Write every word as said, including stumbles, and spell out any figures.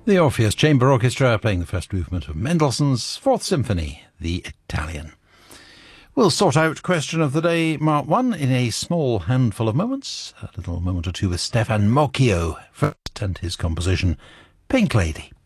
The Orpheus Chamber Orchestra playing the first movement of Mendelssohn's Fourth Symphony, the Italian. We'll sort out question of the day, Mark one, in a small handful of moments. A little moment or two with Stefan Mocchio first and his composition, Pink Lady.